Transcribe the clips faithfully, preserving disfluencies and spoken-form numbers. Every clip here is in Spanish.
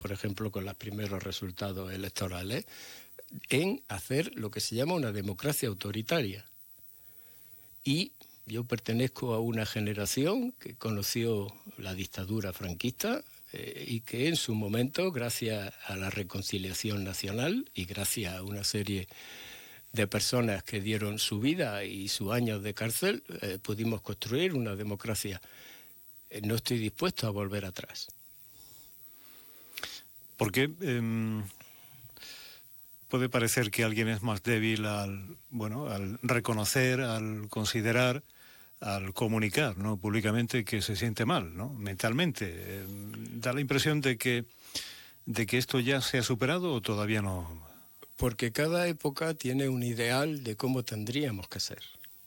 por ejemplo, con los primeros resultados electorales, en hacer lo que se llama una democracia autoritaria. Y yo pertenezco a una generación que conoció la dictadura franquista eh, y que en su momento, gracias a la reconciliación nacional y gracias a una serie de personas que dieron su vida y sus años de cárcel, eh, pudimos construir una democracia. Eh, no estoy dispuesto a volver atrás. ¿Por qué eh, puede parecer que alguien es más débil al, bueno, al reconocer, al considerar, al comunicar, ¿no?, públicamente que se siente mal, ¿no?, mentalmente? Eh, da la impresión de que, de que esto ya se ha superado o todavía no. Porque cada época tiene un ideal de cómo tendríamos que ser.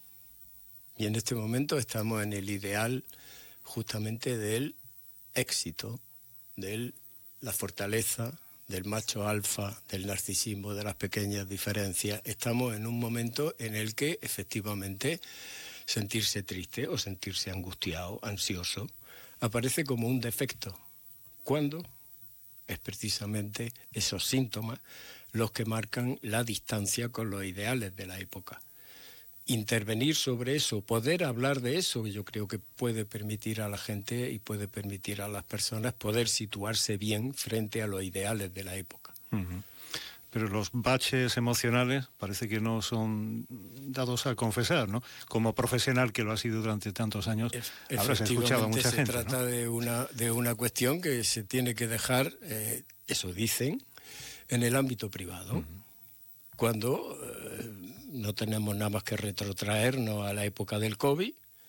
Y en este momento estamos en el ideal justamente del éxito, de la fortaleza, del macho alfa, del narcisismo, de las pequeñas diferencias. Estamos en un momento en el que efectivamente sentirse triste o sentirse angustiado, ansioso, aparece como un defecto. ¿Cuándo? Es precisamente esos síntomas los que marcan la distancia con los ideales de la época. Intervenir sobre eso, poder hablar de eso, yo creo que puede permitir a la gente y puede permitir a las personas poder situarse bien frente a los ideales de la época. Uh-huh. Pero los baches emocionales parece que no son dados a confesar, ¿no? Como profesional que lo ha sido durante tantos años, e- habrás escuchado a mucha se gente, trata, ¿no?, de una, de una cuestión que se tiene que dejar, eh, eso dicen, en el ámbito privado. Uh-huh. Cuando eh, no tenemos nada más que retrotraernos a la época del COVID,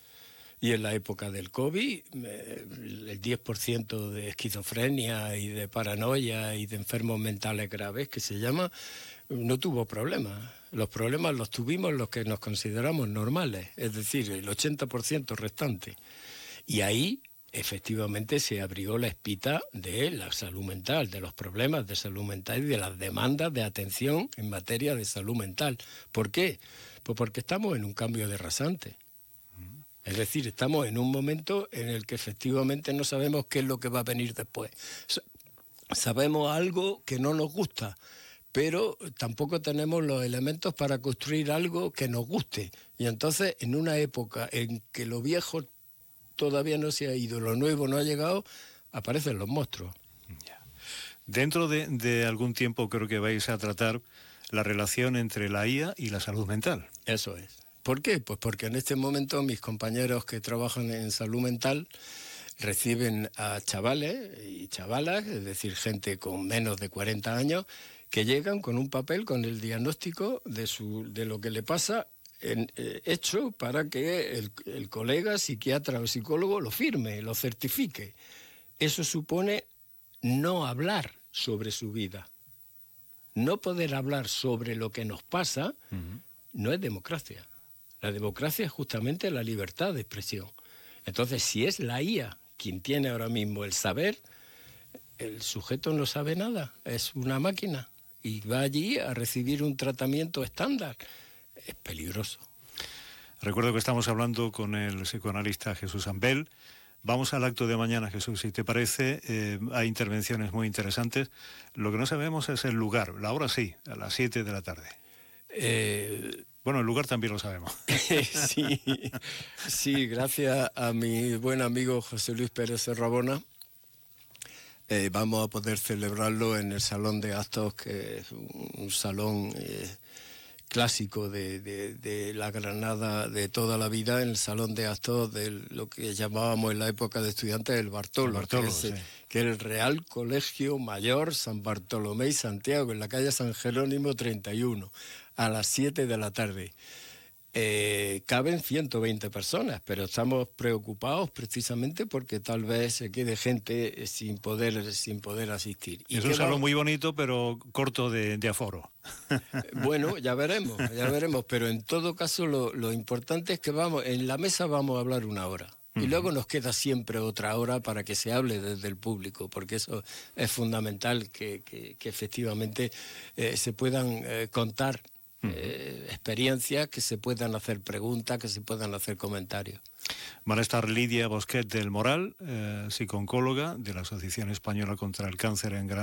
y en la época del COVID eh, el diez por ciento de esquizofrenia y de paranoia y de enfermos mentales graves, que se llama, no tuvo problemas. Los problemas los tuvimos los que nos consideramos normales, es decir, el ochenta por ciento restante. Y ahí efectivamente se abrió la espita de la salud mental, de los problemas de salud mental y de las demandas de atención en materia de salud mental. ¿Por qué? Pues porque estamos en un cambio de rasante. Es decir, estamos en un momento en el que efectivamente no sabemos qué es lo que va a venir después. Sabemos algo que no nos gusta, pero tampoco tenemos los elementos para construir algo que nos guste. Y entonces, en una época en que lo viejo todavía no se ha ido, lo nuevo no ha llegado, aparecen los monstruos. Ya. Dentro de, de algún tiempo creo que vais a tratar la relación entre la I A y la salud mental. Eso es. ¿Por qué? Pues porque en este momento mis compañeros que trabajan en salud mental reciben a chavales y chavalas, es decir, gente con menos de cuarenta años, que llegan con un papel con el diagnóstico de, su, de lo que le pasa en, eh, hecho para que el, el colega psiquiatra o psicólogo lo firme, lo certifique. Eso supone no hablar sobre su vida. No poder hablar sobre lo que nos pasa uh-huh. no es democracia. La democracia es justamente la libertad de expresión. Entonces, si es la I A quien tiene ahora mismo el saber, el sujeto no sabe nada, es una máquina y va allí a recibir un tratamiento estándar. Es peligroso. Recuerdo que estamos hablando con el psicoanalista Jesús Ambel. Vamos al acto de mañana, Jesús, si te parece. Eh, hay intervenciones muy interesantes. Lo que no sabemos es el lugar. La hora sí, a las siete de la tarde. Eh... Bueno, el lugar también lo sabemos. sí, sí, gracias a mi buen amigo José Luis Pérez Rabona, eh, vamos a poder celebrarlo en el Salón de Actos, que es un, un salón eh, clásico de, de, de la Granada de toda la vida, en el Salón de Actos de lo que llamábamos en la época de estudiantes el Bartolo, el Bartolo que, es, sí. que es el Real Colegio Mayor San Bartolomé y Santiago, en la calle San Jerónimo treinta y uno. A las siete de la tarde. Eh, caben ciento veinte personas, pero estamos preocupados precisamente porque tal vez se quede gente sin poder, sin poder asistir. ¿Y es un salón va... muy bonito, pero corto de, de aforo? Bueno, ya veremos, ya veremos, pero en todo caso lo, lo importante es que vamos, en la mesa vamos a hablar una hora. Y uh-huh. luego nos queda siempre otra hora para que se hable desde el público, porque eso es fundamental, que, que, que efectivamente eh, se puedan eh, contar Eh, experiencias, que se puedan hacer preguntas, que se puedan hacer comentarios. Van a estar Lidia Bosquet del Moral, eh, psicooncóloga de la Asociación Española contra el Cáncer en Granada.